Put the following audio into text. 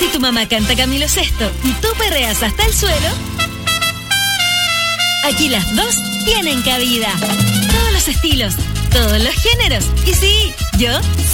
tu mamá canta Camilo Sesto y tú perreas hasta el suelo, aquí las dos tienen cabida. Todos los estilos, todos los géneros. Y sí, yo